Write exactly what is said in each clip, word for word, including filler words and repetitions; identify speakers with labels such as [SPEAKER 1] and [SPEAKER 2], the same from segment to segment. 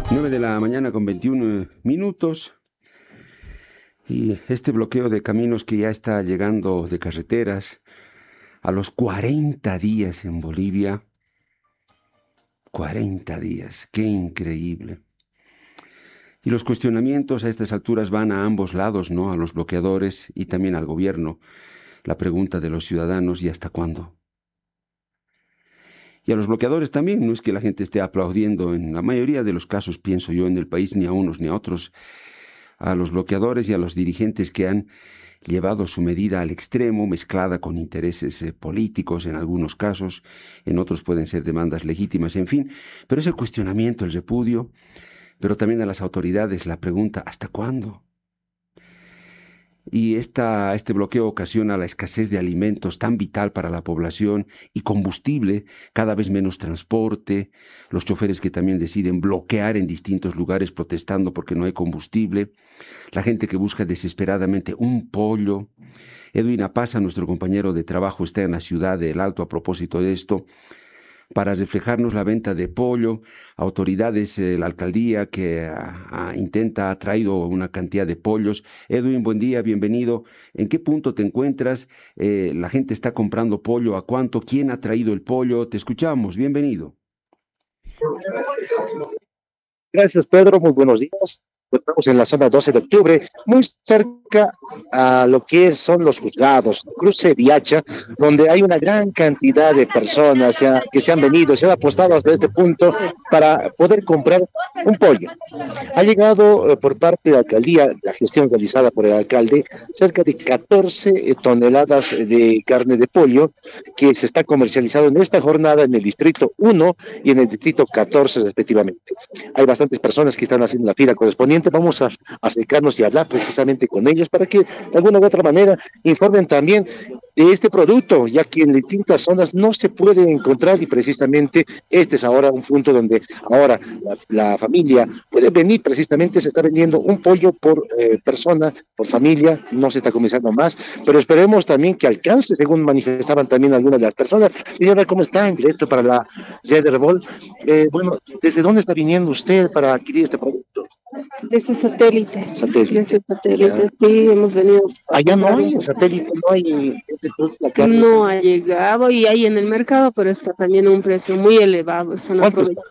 [SPEAKER 1] nueve de la mañana con veintiún minutos y este bloqueo de caminos que ya está llegando de carreteras a los cuarenta días en Bolivia. cuarenta días, qué increíble. Y los cuestionamientos a estas alturas van a ambos lados, ¿no? A los bloqueadores y también al gobierno. La pregunta de los ciudadanos, ¿y hasta cuándo? Y a los bloqueadores también, no es que la gente esté aplaudiendo, en la mayoría de los casos, pienso yo, en el país, ni a unos ni a otros, a los bloqueadores y a los dirigentes que han llevado su medida al extremo, mezclada con intereses eh, políticos en algunos casos, en otros pueden ser demandas legítimas, en fin, pero es el cuestionamiento, el repudio, pero también a las autoridades la pregunta, ¿hasta cuándo? Y esta, este bloqueo ocasiona la escasez de alimentos tan vital para la población y combustible, cada vez menos transporte, los choferes que también deciden bloquear en distintos lugares protestando porque no hay combustible, la gente que busca desesperadamente un pollo. Edwin Apaza, nuestro compañero de trabajo, está en la ciudad de El Alto a propósito de esto, para reflejarnos la venta de pollo. Autoridades, eh, la alcaldía que a, a, intenta, ha traído una cantidad de pollos. Edwin, buen día, bienvenido. ¿En qué punto te encuentras? Eh, ¿La gente está comprando pollo? ¿A cuánto? ¿Quién ha traído el pollo? Te escuchamos, bienvenido.
[SPEAKER 2] Gracias, Pedro, muy buenos días. Estamos en la zona doce de octubre, muy cerca a lo que son los juzgados, cruce Viacha, donde hay una gran cantidad de personas ya, que se han venido, se han apostado hasta este punto para poder comprar un pollo. Ha llegado eh, por parte de la alcaldía, la gestión realizada por el alcalde, cerca de catorce toneladas de carne de pollo que se está comercializando en esta jornada en el distrito uno y en el distrito catorce respectivamente. Hay bastantes personas que están haciendo la fila correspondiente. Vamos a acercarnos y hablar precisamente con ellos para que de alguna u otra manera informen también de este producto, ya que en distintas zonas no se puede encontrar y precisamente este es ahora un punto donde ahora la, la familia puede venir, precisamente se está vendiendo un pollo por eh, persona, por familia, no se está comenzando más, pero esperemos también que alcance, según manifestaban también algunas de las personas. Señora, ¿cómo está? En directo para la Zederbol. Eh, bueno, ¿desde dónde está viniendo usted para adquirir este producto?
[SPEAKER 3] Desde satélite.
[SPEAKER 2] Satélite.
[SPEAKER 3] Desde satélite, ya. Sí, hemos venido.
[SPEAKER 2] Allá no hay en satélite, no hay este producto acá.
[SPEAKER 3] No ha llegado y hay en el mercado, pero está también a un precio muy elevado. Están
[SPEAKER 2] ¿Cuánto está?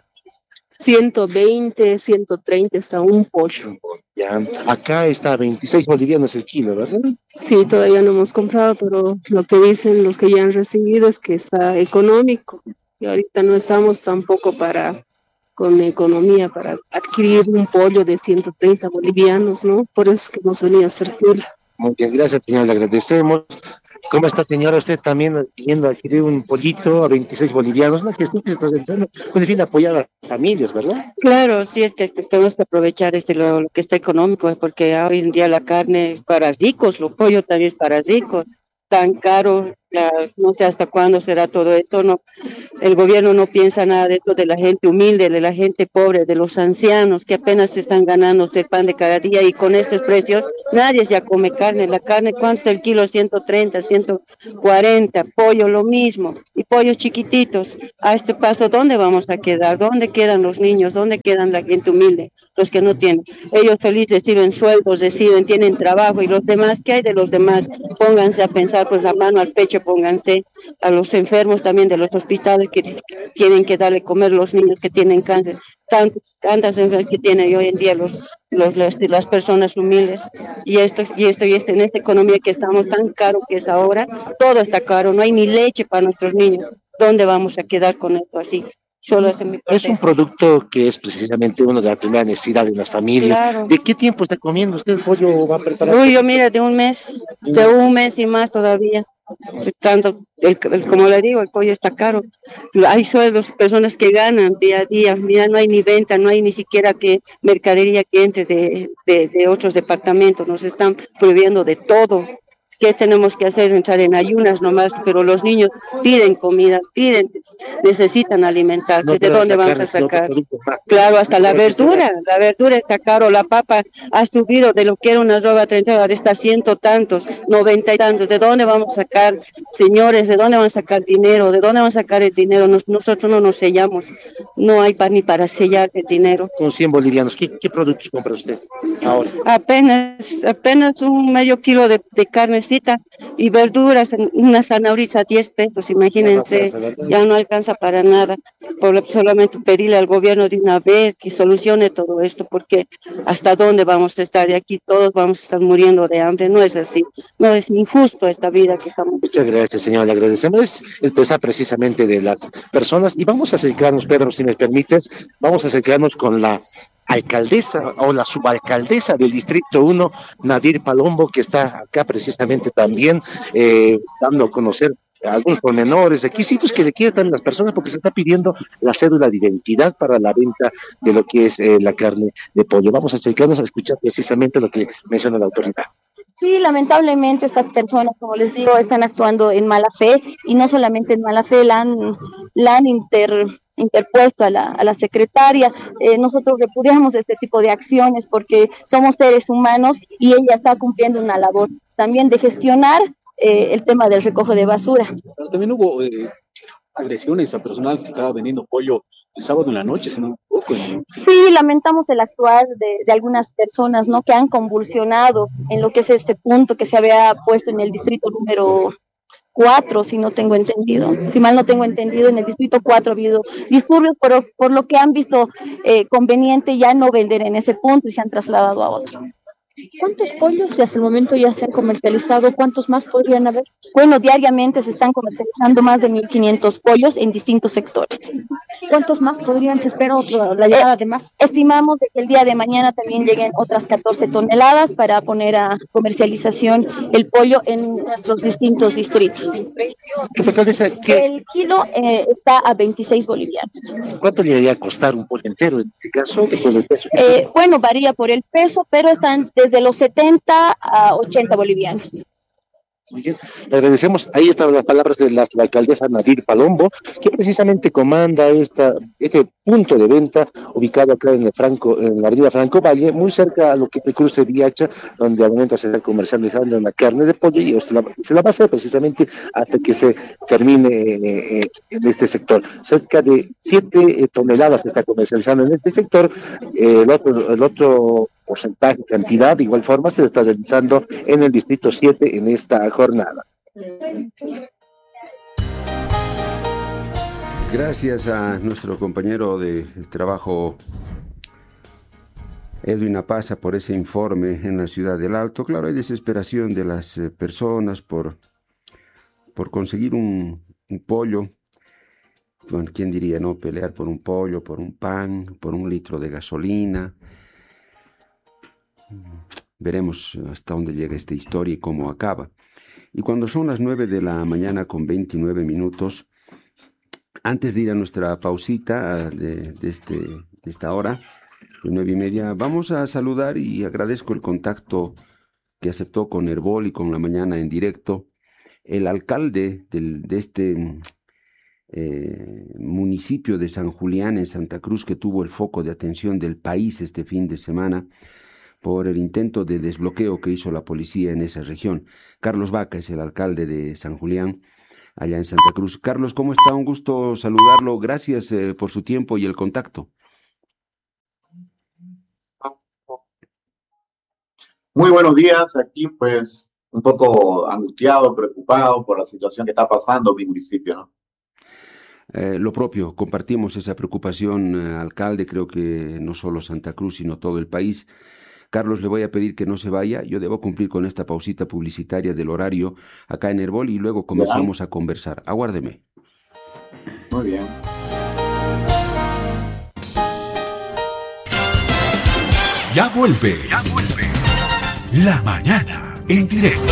[SPEAKER 3] ciento veinte, ciento treinta está un pollo.
[SPEAKER 2] Ya, acá está a veintiséis bolivianos el kilo, ¿verdad?
[SPEAKER 3] Sí, todavía no hemos comprado, pero lo que dicen los que ya han recibido es que está económico. Y ahorita no estamos tampoco para con economía para adquirir un pollo de ciento treinta bolivianos, ¿no? Por eso es que hemos venido a hacer fila.
[SPEAKER 2] Muy bien, gracias, señor, le agradecemos. ¿Cómo está, señora? Usted también yendo a adquirir un pollito a veintiséis bolivianos, una gestión que se está realizando con el fin de apoyar a las familias, ¿verdad?
[SPEAKER 4] Claro, sí, es que tenemos que aprovechar este lo, lo que está económico, porque hoy en día la carne es para ricos, lo pollo también es para ricos, tan caro, ya, no sé hasta cuándo será todo esto, no, el gobierno no piensa nada de esto de la gente humilde, de la gente pobre, de los ancianos que apenas se están ganando el pan de cada día y con estos precios nadie ya come carne, la carne ¿cuánto está el kilo? ciento treinta, ciento cuarenta, pollo lo mismo, y pollos chiquititos, a este paso ¿dónde vamos a quedar? ¿Dónde quedan los niños? ¿Dónde quedan la gente humilde? Los que no tienen, ellos felices reciben sueldos, reciben, tienen trabajo y los demás, ¿qué hay de los demás? Pónganse a pensar, pues la mano al pecho, pónganse a los enfermos también de los hospitales que tienen que darle comer los niños que tienen cáncer, tantas, tantas enfermedades que tienen hoy en día los, los, las, las personas humildes, y esto, y esto, y esto, en esta economía que estamos tan caro que es ahora, todo está caro, no hay ni leche para nuestros niños, ¿dónde vamos a quedar con esto así? Solo es,
[SPEAKER 2] es un producto que es precisamente una de las primeras necesidades de las familias.
[SPEAKER 4] Claro.
[SPEAKER 2] ¿De qué tiempo está comiendo usted el pollo? ¿Va a preparar?
[SPEAKER 4] Uy, yo mira, de un mes, de un mes y más todavía. Tanto, el, el, como le digo, el pollo está caro. Hay sueldos, personas que ganan día a día. Mira, no hay ni venta, no hay ni siquiera que mercadería que entre de, de, de otros departamentos. Nos están prohibiendo de todo. ¿qué tenemos que hacer? Entrar en ayunas nomás, pero los niños piden comida, piden, necesitan alimentarse.
[SPEAKER 2] No,
[SPEAKER 4] ¿De dónde vamos a sacar? Claro, hasta la verdura, la verdura está caro, la papa ha subido de lo que era una roba treinta, ahora está ciento tantos, noventa y tantos. ¿De dónde vamos a sacar, señores? ¿De dónde vamos a sacar dinero? ¿De dónde vamos a sacar el dinero? Nos, nosotros no nos sellamos, no hay para, ni para sellar el dinero.
[SPEAKER 2] Con cien bolivianos, ¿qué, qué productos compra usted ahora?
[SPEAKER 4] Apenas, apenas un medio kilo de, de carnecita y verduras, una zanahoria a diez pesos, imagínense, ya no alcanza para nada. Por solamente pedirle al gobierno de una vez que solucione todo esto, porque hasta dónde vamos a estar, y aquí todos vamos a estar muriendo de hambre. No es así, no es injusto esta vida que estamos.
[SPEAKER 2] Muchas gracias, señor, le agradecemos. Es el pesar precisamente de las personas, y vamos a acercarnos, Pedro, si me permites, vamos a acercarnos con la alcaldesa o la subalcaldesa del Distrito uno, Nadir Palombo, que está acá precisamente también eh, dando a conocer algunos pormenores, requisitos que se quieren las personas, porque se está pidiendo la cédula de identidad para la venta de lo que es eh, la carne de pollo. Vamos a acercarnos a escuchar precisamente lo que menciona la autoridad.
[SPEAKER 5] Sí, lamentablemente estas personas, como les digo, están actuando en mala fe, y no solamente en mala fe, la han, la han inter, interpuesto a la, a la secretaria. Eh, nosotros repudiamos este tipo de acciones porque somos seres humanos y ella está cumpliendo una labor también de gestionar eh, el tema del recojo de basura.
[SPEAKER 6] Pero también hubo eh, agresiones a personal que estaba vendiendo pollo el sábado en la noche, si no me equivoco.
[SPEAKER 5] Sí, lamentamos el actuar de, de algunas personas, ¿no?, que han convulsionado en lo que es este punto que se había puesto en el distrito número cuatro, si no tengo entendido, si mal no tengo entendido, en el distrito cuatro ha habido disturbios, por, por lo que han visto eh, conveniente ya no vender en ese punto y se han trasladado a otro.
[SPEAKER 7] ¿Cuántos pollos hasta el momento ya se han comercializado? ¿Cuántos más podrían haber?
[SPEAKER 5] Bueno, diariamente se están comercializando más de mil quinientos pollos en distintos sectores.
[SPEAKER 7] ¿Cuántos más podrían? ¿Se espera otra, la llegada de más?
[SPEAKER 5] Estimamos de que el día de mañana también lleguen otras catorce toneladas para poner a comercialización el pollo en nuestros distintos distritos.
[SPEAKER 2] ¿Qué?
[SPEAKER 5] El kilo eh, está a veintiséis bolivianos.
[SPEAKER 2] ¿Cuánto llegaría a costar un pollo entero en este caso? ¿Con el peso?
[SPEAKER 5] Eh, bueno, varía por el peso, pero están desde los setenta a ochenta bolivianos.
[SPEAKER 2] Muy bien, le agradecemos. Ahí están las palabras de la alcaldesa Nadir Palombo, que precisamente comanda esta, este punto de venta ubicado acá en el Franco, en la avenida Franco Valle, muy cerca a lo que es el cruce Viacha, donde al momento se está comercializando la carne de pollo, y se la, se la va a hacer precisamente hasta que se termine eh, eh, en este sector. Cerca de siete eh, toneladas se está comercializando en este sector. Eh, el otro, el otro porcentaje, cantidad, de igual forma se está realizando en el distrito siete en esta jornada.
[SPEAKER 1] Gracias a nuestro compañero de trabajo Edwin Apaza por ese informe en la ciudad del Alto. Claro, hay desesperación de las eh, personas por, por conseguir un, un pollo. Bueno, ¿quién diría, no? Pelear por un pollo, por un pan, por un litro de gasolina. Veremos hasta dónde llega esta historia y cómo acaba. Y cuando son las nueve de la mañana con veintinueve minutos, antes de ir a nuestra pausita de, de, este, de esta hora, de nueve y media, vamos a saludar y agradezco el contacto que aceptó con Herbol y con La Mañana en Directo el alcalde del, de este eh, municipio de San Julián en Santa Cruz, que tuvo el foco de atención del país este fin de semana por el intento de desbloqueo que hizo la policía en esa región. Carlos Vaca es el alcalde de San Julián, allá en Santa Cruz. Carlos, ¿cómo está? Un gusto saludarlo. Gracias eh, por su tiempo y el contacto.
[SPEAKER 8] Muy buenos días. Aquí pues un poco angustiado, preocupado por la situación que está pasando en mi municipio, ¿no?
[SPEAKER 1] Eh, lo propio, compartimos esa preocupación, eh, alcalde. Creo que no solo Santa Cruz, sino todo el país. Carlos, le voy a pedir que no se vaya. Yo debo cumplir con esta pausita publicitaria del horario acá en Herbol y luego comenzamos a conversar. Aguárdeme.
[SPEAKER 8] Muy bien.
[SPEAKER 9] Ya vuelve. Ya vuelve. La Mañana en Directo.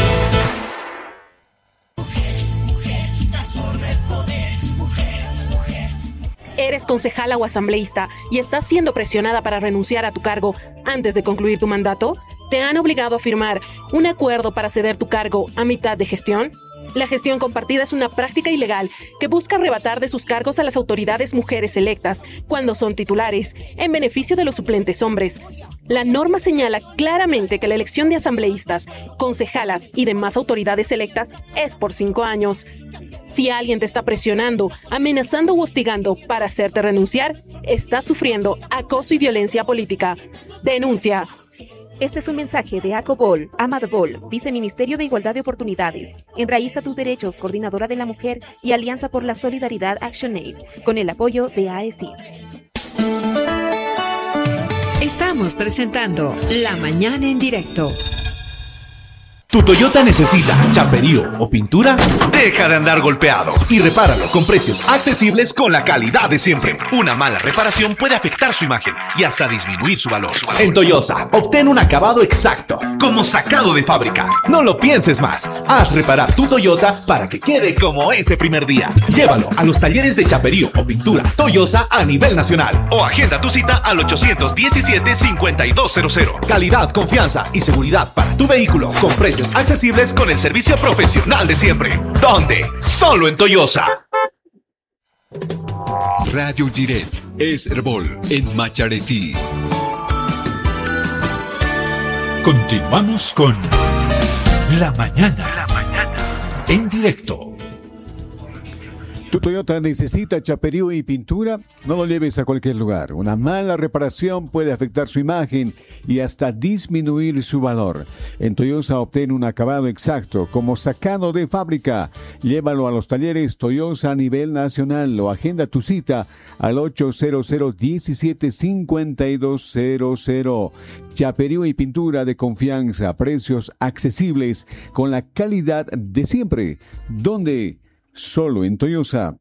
[SPEAKER 10] ¿Eres concejala o asambleísta y estás siendo presionada para renunciar a tu cargo antes de concluir tu mandato? ¿Te han obligado a firmar un acuerdo para ceder tu cargo a mitad de gestión? La gestión compartida es una práctica ilegal que busca arrebatar de sus cargos a las autoridades mujeres electas cuando son titulares, en beneficio de los suplentes hombres. La norma señala claramente que la elección de asambleístas, concejalas y demás autoridades electas es por cinco años. Si alguien te está presionando, amenazando o hostigando para hacerte renunciar, estás sufriendo acoso y violencia política. Denuncia.
[SPEAKER 11] Este es un mensaje de ACOBOL, Amadbol, Viceministerio de Igualdad de Oportunidades, Enraiza tus Derechos, Coordinadora de la Mujer y Alianza por la Solidaridad ActionAid, con el apoyo de A E C I D.
[SPEAKER 12] Estamos presentando La Mañana en Directo.
[SPEAKER 13] ¿Tu Toyota necesita chaperío o pintura? Deja de andar golpeado y repáralo con precios accesibles con la calidad de siempre. Una mala reparación puede afectar su imagen y hasta disminuir su valor. En Toyosa, obtén un acabado exacto, como sacado de fábrica. No lo pienses más. Haz reparar tu Toyota para que quede como ese primer día. Llévalo a los talleres de chaperío o pintura Toyosa a nivel nacional. O agenda tu cita al ochocientos diecisiete, cincuenta y dos cero cero. Calidad, confianza y seguridad para tu vehículo con precios accesibles con el servicio profesional de siempre. ¿Dónde? Solo en Toyosa.
[SPEAKER 9] Radio Direct es Herbol en Macharetí. Continuamos con La Mañana. La Mañana en directo.
[SPEAKER 14] ¿Tu Toyota necesita chaperío y pintura? No lo lleves a cualquier lugar. Una mala reparación puede afectar su imagen y hasta disminuir su valor. En Toyosa obtén un acabado exacto, como sacado de fábrica. Llévalo a los talleres Toyosa a nivel nacional o agenda tu cita al ochocientos diecisiete, cincuenta y dos cero cero. Chaperío y pintura de confianza, precios accesibles con la calidad de siempre. ¿Dónde? Solo en Toyosa.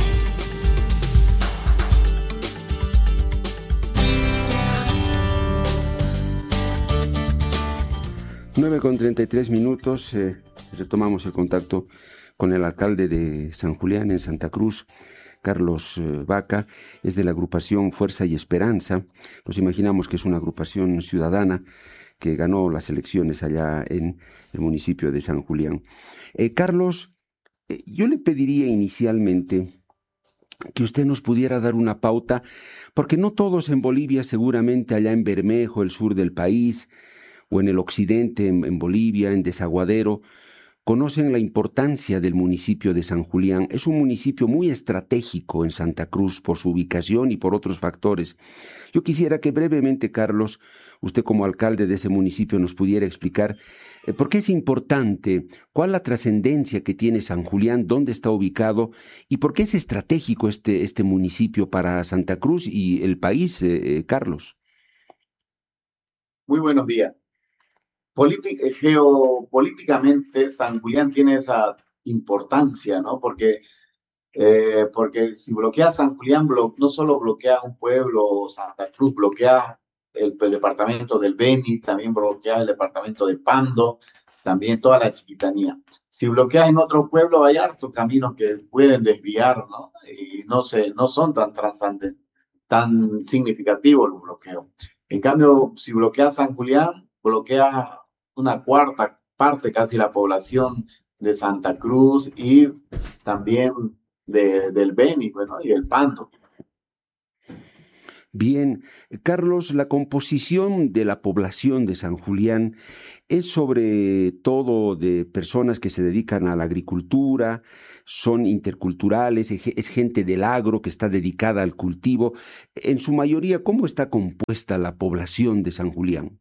[SPEAKER 1] nueve con treinta y tres minutos, eh, retomamos el contacto con el alcalde de San Julián en Santa Cruz, Carlos eh, Vaca, es de la agrupación Fuerza y Esperanza. Nos imaginamos que es una agrupación ciudadana que ganó las elecciones allá en el municipio de San Julián. Eh, Carlos, yo le pediría inicialmente que usted nos pudiera dar una pauta, porque no todos en Bolivia, seguramente allá en Bermejo, el sur del país, o en el occidente, en, en Bolivia, en Desaguadero, conocen la importancia del municipio de San Julián. Es un municipio muy estratégico en Santa Cruz por su ubicación y por otros factores. Yo quisiera que brevemente, Carlos, usted como alcalde de ese municipio nos pudiera explicar eh, por qué es importante, cuál es la trascendencia que tiene San Julián, dónde está ubicado y por qué es estratégico este, este municipio para Santa Cruz y el país, eh, eh, Carlos.
[SPEAKER 8] Muy buenos días. Politi- geopolíticamente, San Julián tiene esa importancia, ¿no? Porque, eh, porque si bloquea San Julián, blo- no solo bloquea un pueblo, Santa Cruz, bloquea el, el departamento del Beni, también bloquea el departamento de Pando, también toda la Chiquitanía. Si bloquea en otro pueblo, hay hartos caminos que pueden desviar, ¿no? Y no, se, no son tan transantes, tan significativos los bloqueos. En cambio, si bloquea San Julián, bloquea una cuarta parte, casi la población de Santa Cruz y también de, del Beni, bueno, y el Pando.
[SPEAKER 1] Bien, Carlos, la composición de la población de San Julián es sobre todo de personas que se dedican a la agricultura, son interculturales, es gente del agro que está dedicada al cultivo. En su mayoría, ¿cómo está compuesta la población de San Julián?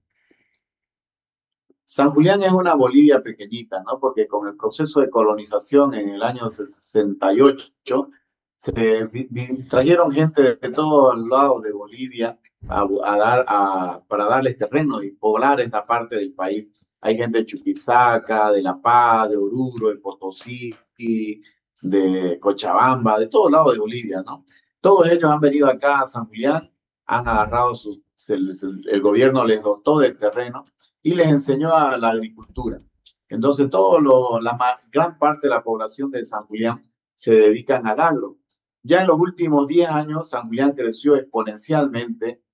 [SPEAKER 8] San Julián es una Bolivia pequeñita, ¿no? Porque con el proceso de colonización en el año sesenta y ocho, se vi, vi, trajeron gente de todos lados de Bolivia a, a dar, a, para darles terreno y poblar esta parte del país. Hay gente de Chuquisaca, de La Paz, de Oruro, de Potosí, de Cochabamba, de todos lados de Bolivia, ¿no? Todos ellos han venido acá a San Julián, han agarrado sus, el, el gobierno les dotó del terreno y les enseñó a la agricultura. Entonces, todo lo, la gran parte de la población de San Julián se dedican al agro. Ya en los últimos diez años, San Julián creció exponencialmente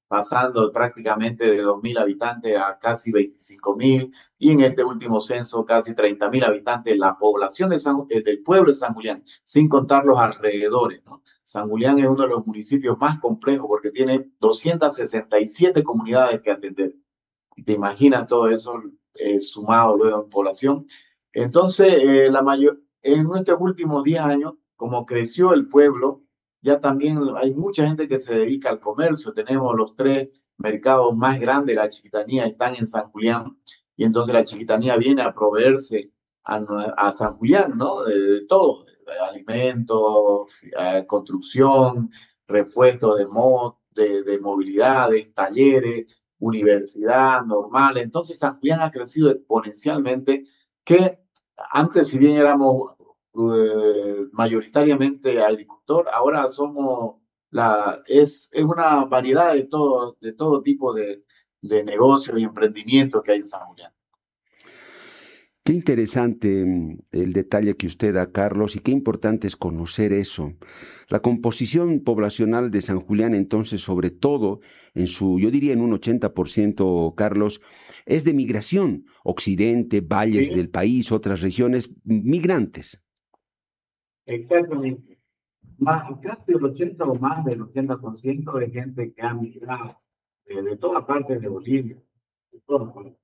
[SPEAKER 8] pasando prácticamente de dos mil habitantes a casi veinticinco mil, y en este último censo casi treinta mil habitantes, la población de San, del pueblo de San Julián, sin contar los alrededores, ¿no? San Julián es uno de los municipios más complejos porque tiene doscientas sesenta y siete comunidades que atender. Te imaginas todo eso eh, sumado luego en población. Entonces, eh, la mayor, en estos últimos diez años, como creció el pueblo, ya también hay mucha gente que se dedica al comercio. Tenemos los tres mercados más grandes de la Chiquitanía, están en San Julián, y entonces la Chiquitanía viene a proveerse a, a San Julián, ¿no? De, de todo, alimentos, eh, construcción, repuestos de, mo de, de movilidades, talleres, universidad normal. Entonces San Julián ha crecido exponencialmente, que antes, si bien éramos eh, mayoritariamente agricultor, ahora somos la es, es una variedad de todo, de todo tipo de, de negocios y emprendimientos que hay en San Julián.
[SPEAKER 1] Qué interesante el detalle que usted da, Carlos, y qué importante es conocer eso. La composición poblacional de San Julián, entonces, sobre todo, en su, yo diría en un ochenta por ciento, Carlos, es de migración, occidente, valles
[SPEAKER 8] Sí.
[SPEAKER 1] del país, otras regiones, migrantes.
[SPEAKER 8] Exactamente. Más, casi el ochenta o más del ochenta por ciento de gente que ha migrado eh, de toda parte de Bolivia, de todas partes.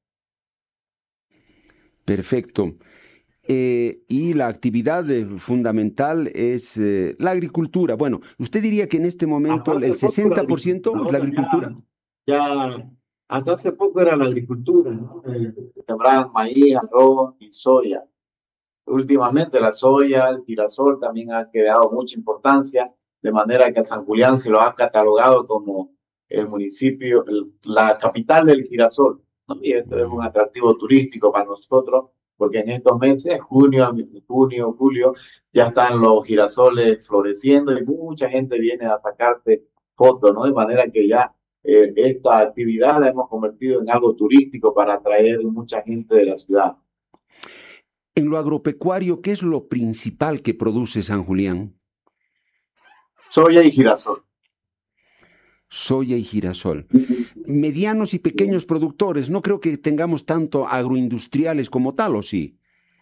[SPEAKER 1] Perfecto. Eh, y la actividad eh, fundamental es eh, la agricultura. Bueno, ¿usted diría que en este momento
[SPEAKER 8] Hasta
[SPEAKER 1] el
[SPEAKER 8] hace poco
[SPEAKER 1] sesenta por ciento es la
[SPEAKER 8] ahora
[SPEAKER 1] agricultura?
[SPEAKER 8] ya, ya, hasta hace poco era la agricultura, ¿no? Eh, sembraban maíz, arroz y soya. Últimamente la soya, el girasol también ha creado mucha importancia, de manera que a San Julián se lo ha catalogado como el municipio, el- la capital del girasol, ¿no? Y esto es un atractivo turístico para nosotros, porque en estos meses, junio, junio, julio, ya están los girasoles floreciendo y mucha gente viene a sacarse fotos, ¿no? De manera que ya eh, esta actividad la hemos convertido en algo turístico para atraer mucha gente de la ciudad.
[SPEAKER 1] En lo agropecuario, ¿qué es lo principal que produce San Julián?
[SPEAKER 8] Soya y girasol.
[SPEAKER 1] Soya y girasol. Medianos y pequeños productores, no creo que tengamos tanto agroindustriales como tal, ¿o sí?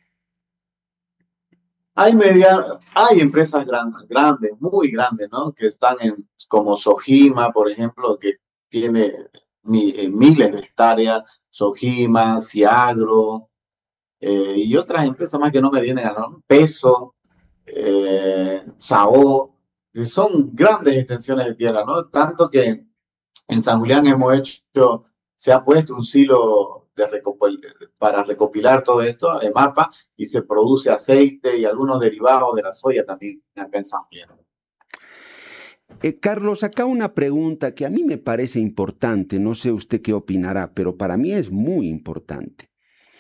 [SPEAKER 8] Hay media, hay empresas grandes, grandes, muy grandes, ¿no? Que están en, como Sojima, por ejemplo, que tiene mi- eh, miles de hectáreas, Sojima, Ciagro, eh, y otras empresas más que no me vienen a nombre, Peso, eh, Sao, que son grandes extensiones de tierra, ¿no? Tanto que en San Julián hemos hecho, se ha puesto un silo de recopil, para recopilar todo esto, el mapa, y se produce aceite y algunos derivados de la soya también acá en San Julián.
[SPEAKER 1] Eh, Carlos, acá una pregunta que a mí me parece importante, no sé usted qué opinará, pero para mí es muy importante.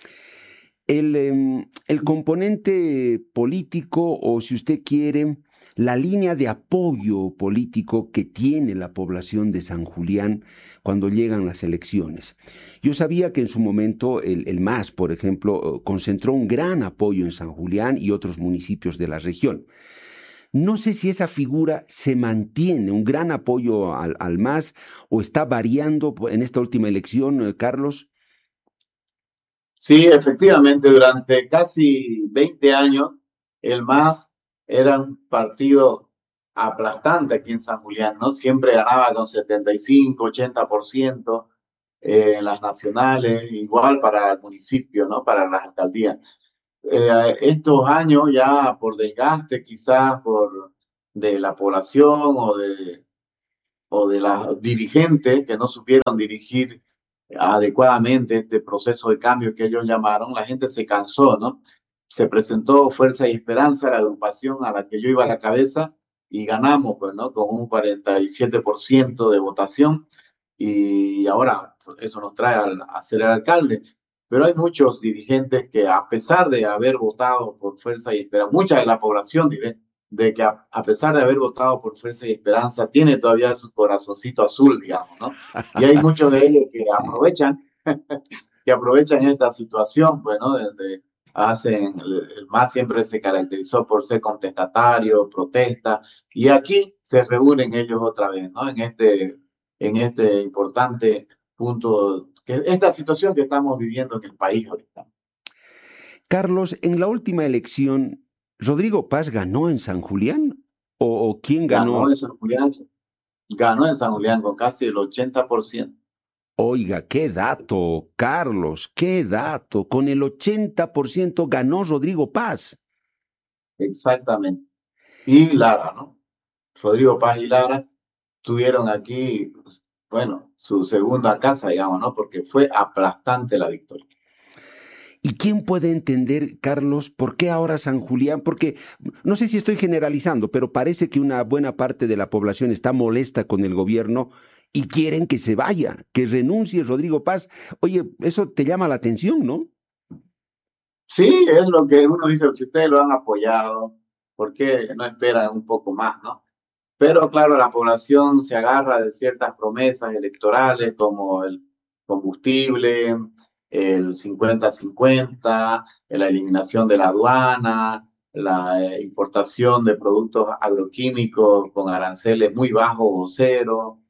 [SPEAKER 1] El, eh, el componente político, o si usted quiere, la línea de apoyo político que tiene la población de San Julián cuando llegan las elecciones. Yo sabía que en su momento el, el M A S, por ejemplo, concentró un gran apoyo en San Julián y otros municipios de la región. No sé si esa figura se mantiene, un gran apoyo al, al M A S, o está variando en esta última elección, eh, Carlos.
[SPEAKER 8] Sí, efectivamente, durante casi veinte años, el M A S era un partido aplastante aquí en San Julián, ¿no? Siempre ganaba con setenta y cinco, ochenta por ciento eh, en las nacionales, igual para el municipio, ¿no? Para las alcaldías. Eh, estos años ya por desgaste quizás por de la población o de, o de las dirigentes que no supieron dirigir adecuadamente este proceso de cambio que ellos llamaron, la gente se cansó, ¿no? Se presentó Fuerza y Esperanza, la agrupación a la que yo iba a la cabeza, y ganamos, pues, ¿no? Con un cuarenta y siete por ciento de votación, y ahora pues, eso nos trae al, a ser el alcalde. Pero hay muchos dirigentes que, a pesar de haber votado por Fuerza y Esperanza, mucha de la población, diré, de que a, a pesar de haber votado por Fuerza y Esperanza, tiene todavía su corazoncito azul, digamos, ¿no? Y hay muchos de ellos que aprovechan, que aprovechan esta situación, pues, ¿no? Desde hacen, el M A S siempre se caracterizó por ser contestatario, protesta, y aquí se reúnen ellos otra vez, ¿no? En este en este importante punto, que esta situación que estamos viviendo en el país ahorita.
[SPEAKER 1] Carlos, en la última elección, ¿Rodrigo Paz ganó en San Julián? ¿O, o quién ganó?
[SPEAKER 8] Ganó en San Julián, ganó en San Julián con casi el ochenta por ciento.
[SPEAKER 1] Oiga, qué dato, Carlos, qué dato. Con el ochenta por ciento ganó Rodrigo Paz.
[SPEAKER 8] Exactamente. Y Lara, ¿no? Rodrigo Paz y Lara tuvieron aquí, pues, bueno, su segunda casa, digamos, ¿no? Porque fue aplastante la victoria.
[SPEAKER 1] ¿Y quién puede entender, Carlos, por qué ahora San Julián? Porque no sé si estoy generalizando, pero parece que una buena parte de la población está molesta con el gobierno y quieren que se vaya, que renuncie Rodrigo Paz. Oye, eso te llama la atención, ¿no?
[SPEAKER 8] Sí, es lo que uno dice, si ustedes lo han apoyado, ¿por qué no esperan un poco más, no? Pero claro, la población se agarra de ciertas promesas electorales como el combustible, el cincuenta cincuenta, la eliminación de la aduana, la importación de productos agroquímicos con aranceles muy bajos o cero,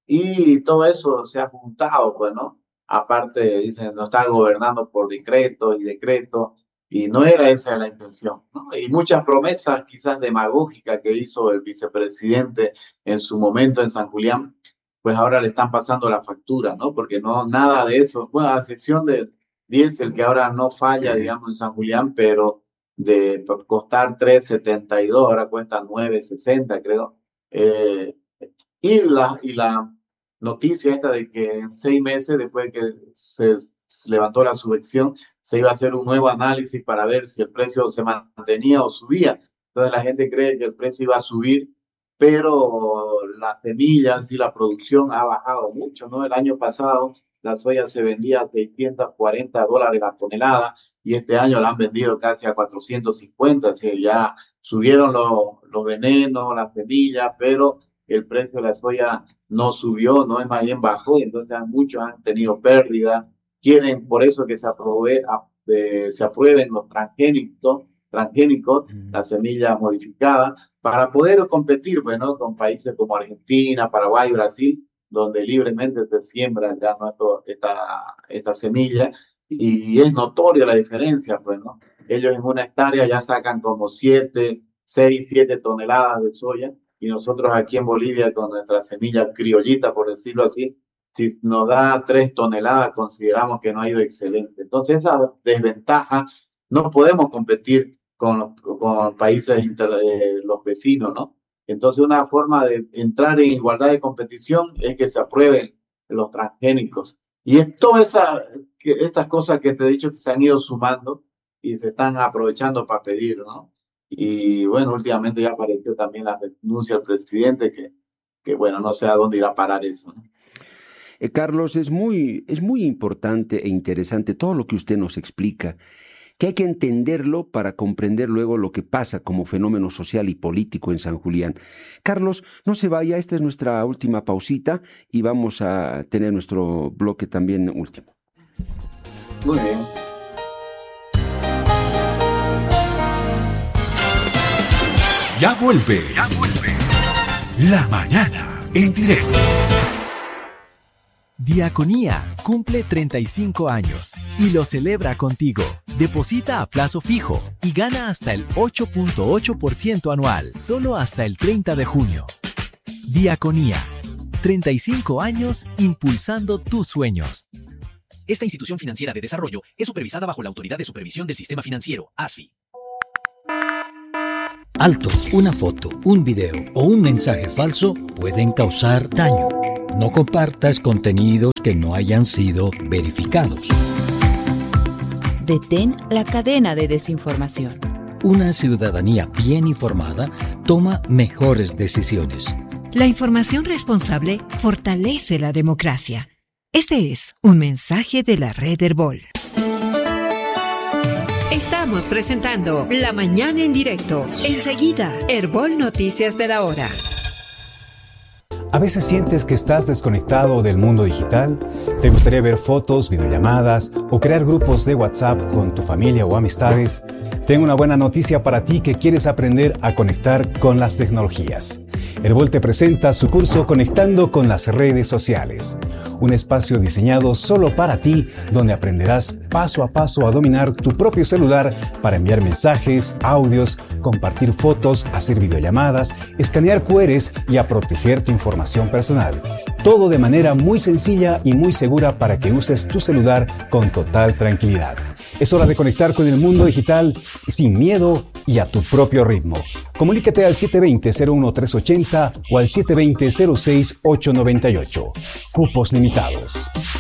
[SPEAKER 8] y todo eso se ha juntado, pues, ¿no? Aparte, dicen, no está gobernando por decreto y decreto, y no era esa la intención, ¿no? Y muchas promesas quizás demagógicas que hizo el vicepresidente en su momento en San Julián, pues ahora le están pasando la factura, ¿no? Porque no, nada de eso, bueno, a excepción del diésel, que ahora no falla, digamos, en San Julián, pero de costar tres setenta y dos, ahora cuesta nueve sesenta, creo. Eh, y, la, y la noticia esta de que en seis meses, después de que se, se levantó la subvención, se iba a hacer un nuevo análisis para ver si el precio se mantenía o subía. Entonces la gente cree que el precio iba a subir, pero las semillas y la producción ha bajado mucho, ¿no? El año pasado la soya se vendía a seiscientos cuarenta dólares la tonelada y este año la han vendido casi a cuatrocientos cincuenta, así ya subieron los, los venenos, las semillas, pero el precio de la soya no subió, no es más bien bajó, y entonces muchos han tenido pérdida. Quieren por eso que se, aprove, eh, se aprueben los transgénicos, transgénicos, la semilla modificada, para poder competir, bueno, con países como Argentina, Paraguay, Brasil, donde libremente se siembra ya nuestro, esta, esta semilla, y es notoria la diferencia, pues, ¿no? Ellos en una hectárea ya sacan como siete, seis, siete toneladas de soya, y nosotros aquí en Bolivia con nuestra semilla criollita, por decirlo así, si nos da tres toneladas, consideramos que no ha ido excelente. Entonces, esa desventaja, no podemos competir con los, con países, inter, eh, los vecinos, ¿no? Entonces, una forma de entrar en igualdad de competición es que se aprueben los transgénicos. Y es todas esa, que, estas cosas que te he dicho que se han ido sumando y se están aprovechando para pedir, ¿no? Y bueno, últimamente ya apareció también la denuncia del presidente que, que bueno, no sé a dónde irá a parar eso, ¿no?
[SPEAKER 1] Eh, Carlos, es muy, es muy importante e interesante todo lo que usted nos explica, que hay que entenderlo para comprender luego lo que pasa como fenómeno social y político en San Julián. Carlos, no se vaya, esta es nuestra última pausita y vamos a tener nuestro bloque también último.
[SPEAKER 8] Muy bien.
[SPEAKER 9] Ya vuelve, ya vuelve. La mañana en directo.
[SPEAKER 15] Diaconía cumple treinta y cinco años y lo celebra contigo. Deposita a plazo fijo y gana hasta el ocho punto ocho por ciento anual, solo hasta el treinta de junio. Diaconía, treinta y cinco años impulsando tus sueños.
[SPEAKER 16] Esta institución financiera de desarrollo es supervisada bajo la Autoridad de Supervisión del Sistema Financiero, A S F I.
[SPEAKER 17] Alto, una foto, un video o un mensaje falso pueden causar daño. No compartas contenidos que no hayan sido verificados.
[SPEAKER 18] Detén la cadena de desinformación.
[SPEAKER 17] Una ciudadanía bien informada toma mejores decisiones.
[SPEAKER 12] La información responsable fortalece la democracia. Este es un mensaje de la Red Herbol. Estamos presentando La Mañana en Directo. Enseguida, Herbol Noticias de la Hora.
[SPEAKER 19] ¿A veces sientes que estás desconectado del mundo digital? ¿Te gustaría ver fotos, videollamadas o crear grupos de WhatsApp con tu familia o amistades? Tengo una buena noticia para ti que quieres aprender a conectar con las tecnologías. Herbol te presenta su curso Conectando con las redes sociales, un espacio diseñado solo para ti, donde aprenderás paso a paso a dominar tu propio celular para enviar mensajes, audios, compartir fotos, hacer videollamadas, escanear cu erres y a proteger tu información personal. Todo de manera muy sencilla y muy segura para que uses tu celular con total tranquilidad. Es hora de conectar con el mundo digital sin miedo y a tu propio ritmo. Comunícate al siete dos cero, cero uno tres ocho cero o al siete dos cero, cero seis ocho nueve ocho. Cupos limitados.